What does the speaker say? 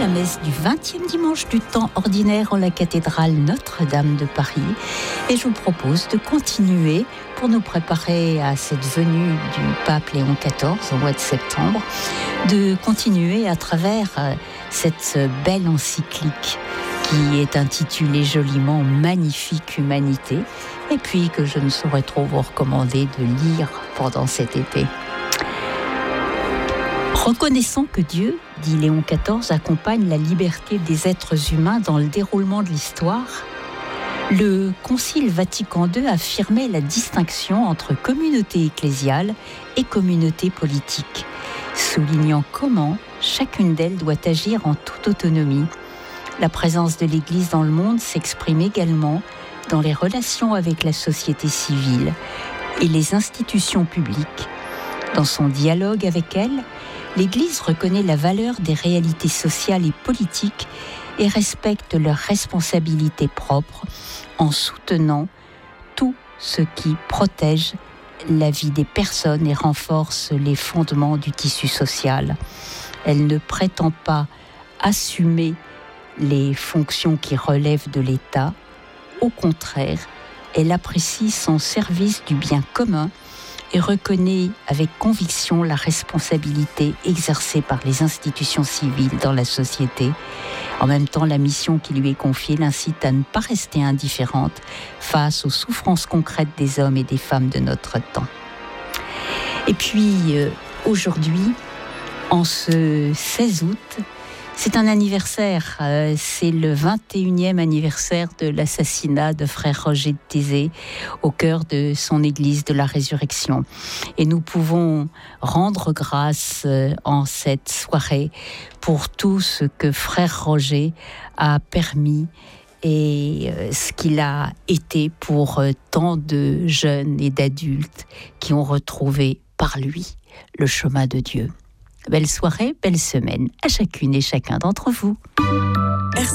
la messe du 20e dimanche du temps ordinaire en la cathédrale Notre-Dame de Paris. Et je vous propose de continuer pour nous préparer à cette venue du pape Léon XIV au mois de septembre, de continuer à travers cette belle encyclique qui est intitulée joliment « Magnifique humanité » et puis que je ne saurais trop vous recommander de lire pendant cet été. Reconnaissons que Dieu, dit Léon XIV, accompagne la liberté des êtres humains dans le déroulement de l'histoire. Le Concile Vatican II affirmait la distinction entre communauté ecclésiale et communauté politique, soulignant comment chacune d'elles doit agir en toute autonomie. La présence de l'Église dans le monde s'exprime également dans les relations avec la société civile et les institutions publiques. Dans son dialogue avec elle, l'Église reconnaît la valeur des réalités sociales et politiques et respecte leurs responsabilités propres en soutenant tout ce qui protège la vie des personnes et renforce les fondements du tissu social. Elle ne prétend pas assumer les fonctions qui relèvent de l'État. Au contraire, elle apprécie son service du bien commun et reconnaît avec conviction la responsabilité exercée par les institutions civiles dans la société. En même temps, la mission qui lui est confiée l'incite à ne pas rester indifférente face aux souffrances concrètes des hommes et des femmes de notre temps. Et puis, aujourd'hui, en ce 16 août, c'est un anniversaire, c'est le 21e anniversaire de l'assassinat de frère Roger de Thésée au cœur de son église de la Résurrection. Et nous pouvons rendre grâce en cette soirée pour tout ce que frère Roger a permis et ce qu'il a été pour tant de jeunes et d'adultes qui ont retrouvé par lui le chemin de Dieu. Belle soirée, belle semaine à chacune et chacun d'entre vous.